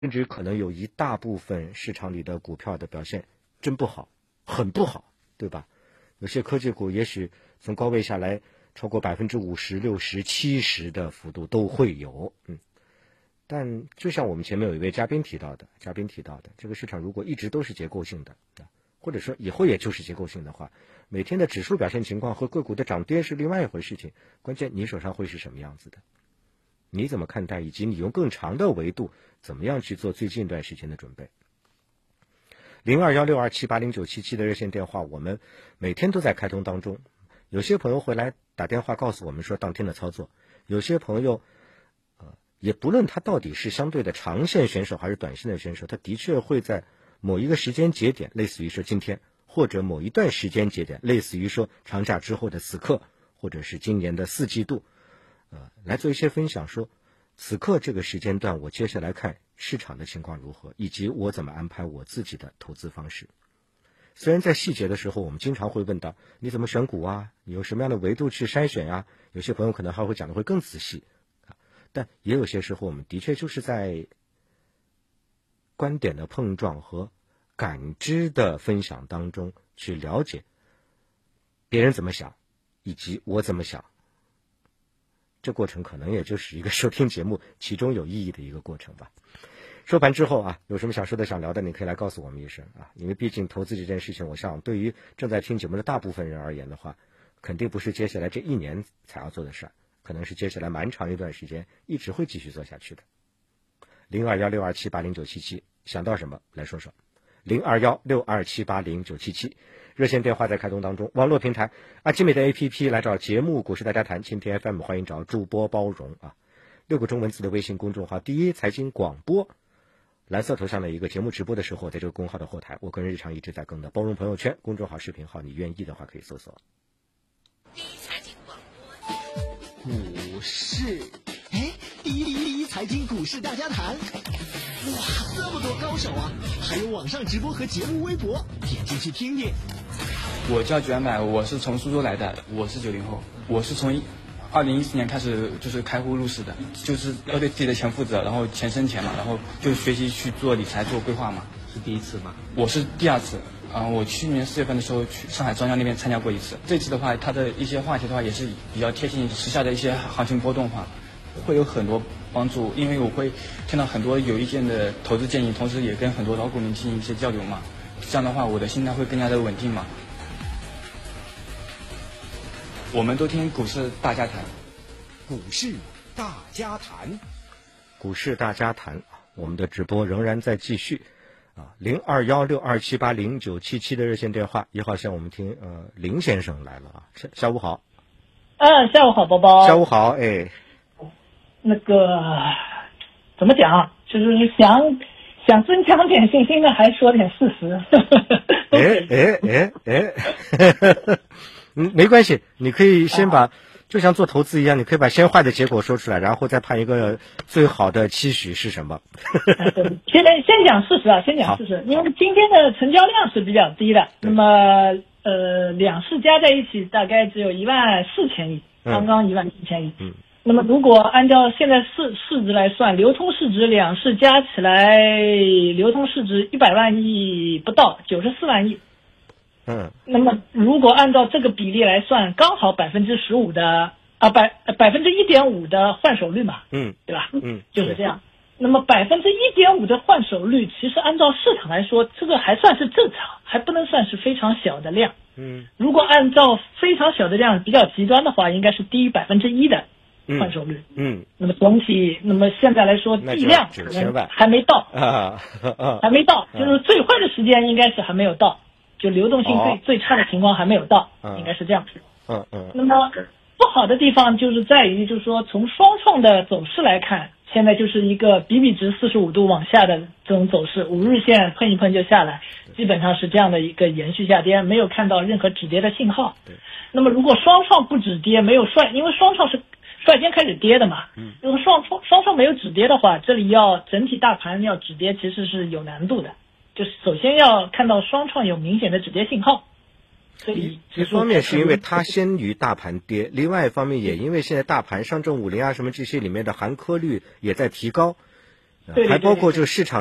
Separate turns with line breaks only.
甚至可能有一大部分市场里的股票的表现真不好，很不好，对吧？有些科技股也许从高位下来超过50%、60%、70%的幅度都会有，但就像我们前面有一位嘉宾提到的，这个市场如果一直都是结构性的，或者说以后也就是结构性的话，每天的指数表现情况和个股的涨跌是另外一回事情，关键你手上会是什么样子的，你怎么看待，以及你用更长的维度怎么样去做最近一段时间的准备。021627809777的热线电话我们每天都在开通当中，有些朋友会来打电话告诉我们说当天的操作，有些朋友也不论他到底是相对的长线选手还是短线的选手，他的确会在某一个时间节点，类似于说今天，或者某一段时间节点，类似于说长假之后的此刻，或者是今年的4季度，来做一些分享，说此刻这个时间段我接下来看市场的情况如何，以及我怎么安排我自己的投资方式。虽然在细节的时候我们经常会问到你怎么选股啊，你用什么样的维度去筛选啊，有些朋友可能还会讲的会更仔细，但也有些时候我们的确就是在观点的碰撞和感知的分享当中去了解别人怎么想以及我怎么想，这过程可能也就是一个收听节目其中有意义的一个过程吧。收盘之后有什么想说的想聊的，你可以来告诉我们一声因为毕竟投资这件事情，我想对于正在听节目的大部分人而言的话，肯定不是接下来这1年才要做的事儿，可能是接下来蛮长一段时间一直会继续做下去的。021627809777想到什么来说说，021627809777热线电话在开通当中，网络平台阿基美的 APP 来找节目股市大家谈，蜻蜓 FM 欢迎找主播包容6个中文字的微信公众号第一财经广播，蓝色头像的一个节目直播的时候，在这个公号的后台，我个人日常一直在更的包容朋友圈公众号视频号，你愿意的话可以搜索
第一财经广
播股市，第一财经股市大家谈，哇，这么多高手啊，还有网上直播和节目微博，点进去听听。
我叫卷买，我是从苏州来的，我是90后，我是从2014年开始就是开户入市的，就是要对自己的钱负责，然后钱生钱嘛，然后就学习去做理财做规划嘛。
是第一次吗？
我是第2次，我去年4月份的时候去上海中央那边参加过一次，这次的话它的一些话题的话也是比较贴近时下的一些行情波动化，会有很多帮助，因为我会听到很多有意见的投资建议，同时也跟很多老股民进行一些交流嘛，这样的话我的心态会更加的稳定嘛。我们都听股市大家谈，
股市大家谈，
股市大家谈，我们的直播仍然在继续021627809777的热线电话1号线，我们听林先生来了下午好。
下午好，包包。
下午好，
那个怎么讲，就是想增强点信心的，还说点事实。
没关系，你可以先把就像做投资一样，你可以把先坏的结果说出来，然后再判一个最好的期许是什么。
先讲事实先讲事实，因为今天的成交量是比较低的，那么两市加在一起大概只有14000亿，刚刚14000亿。那么如果按照现在市值来算，流通市值两市加起来流通市值100万亿不到，94万亿。那么如果按照这个比例来算，刚好15%的1.5%的换手率嘛，对吧？就是这样。那么1.5%的换手率，其实按照市场来说，这个还算是正常，还不能算是非常小的量。如果按照非常小的量比较极端的话，应该是低于1%的换手率。那么总体，那么现在来说，地量可能还没到还没到，就是最坏的时间应该是还没有到。就流动性最差的情况还没有到，应该是这样子。那么不好的地方就是在于，就是说从双创的走势来看，现在就是一个比比值45度往下的这种走势，5日线碰一碰就下来，基本上是这样的一个延续下跌，没有看到任何止跌的信号。那么如果双创不止跌，没有因为双创是率先开始跌的嘛，如果双创没有止跌的话，这里要整体大盘要止跌其实是有难度的。就是首先要看到双创有明显的止跌信号，所以
一方面是因为它先于大盘跌，另外一方面也因为现在大盘上证50什么这些里面的含科率也在提高，
对，
还包括这个市场